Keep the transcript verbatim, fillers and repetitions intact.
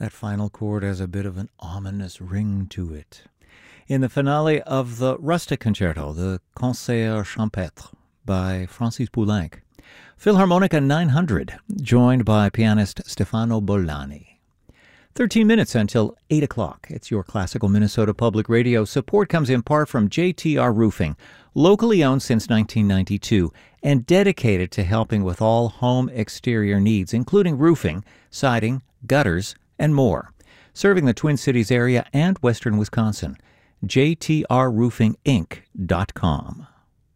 That final chord has a bit of an ominous ring to it. In the finale of the Rustic Concerto, the Concert Champêtre by Francis Poulenc, Philharmonica nine hundred, joined by pianist Stefano Bollani. thirteen minutes until eight o'clock. It's your Classical Minnesota Public Radio. Support comes in part from J T R Roofing, locally owned since nineteen ninety-two, and dedicated to helping with all home exterior needs, including roofing, siding, gutters, and more. Serving the Twin Cities area and western Wisconsin. J T R roofing inc dot com.